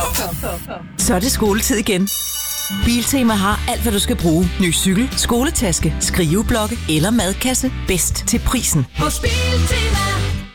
Så er det skoletid igen. Biltema har alt, hvad du skal bruge. Ny cykel, skoletaske, skriveblokke eller madkasse. Bedst til prisen. Hos Biltema.